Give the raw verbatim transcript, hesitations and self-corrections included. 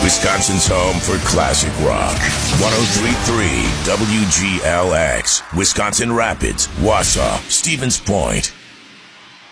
Wisconsin's home for classic rock. one oh three point three W G L X, Wisconsin Rapids, Wausau, Stevens Point.